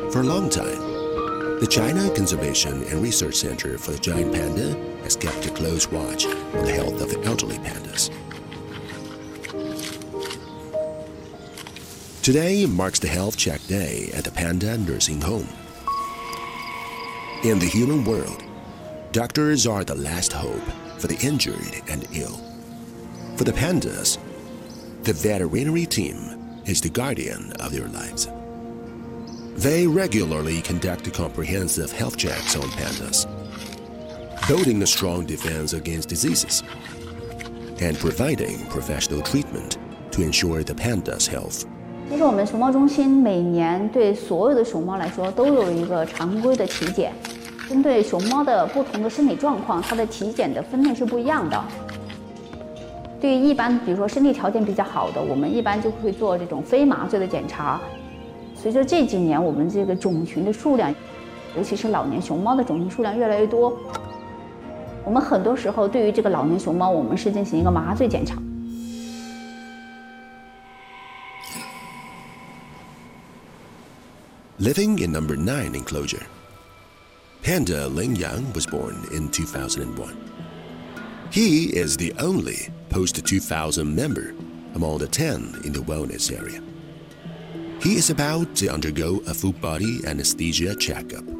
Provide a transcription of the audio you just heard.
For a long time, the China Conservation and Research Center for the Giant Panda has kept a close watch on the health of elderly pandas. Today marks the Health Check Day at the Panda Nursing Home. In the human world, doctors are the last hope for the injured and ill. For the pandas, the veterinary team is the guardian of their lives. They regularly conduct comprehensive health checks on pandas, building a strong defense against diseases and providing professional treatment to ensure the panda's health. 其实我们熊猫中心每年对所有的熊猫来说都有一个常规的体检，针对熊猫的不同的身体状况，它的体检的分类是不一样的。对于一般比如说身体条件比较好的，我们一般就会做这种非麻醉的检查。随着这几年我们这个种群的数量，尤其是老年熊猫的种群数量越来越多，我们很多时候对于这个老年熊猫，我们是进行一个麻醉检查。 Living in number 9 enclosure, Panda Ling Yang was born in 2001. He is the only post-2000 member among the 10 in the wellness area. He is about to undergo a full-body anesthesia checkup.